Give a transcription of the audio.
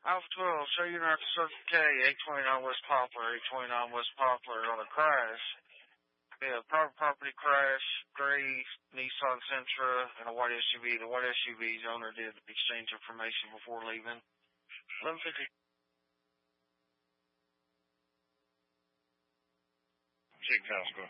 Alpha 12, show you not Circle K, 829 West Poplar, 829 West Poplar on a crash. Yeah, private property crash, gray Nissan Sentra, and a white SUV. The white SUV's owner did exchange information before leaving. 1150. Chick House, go.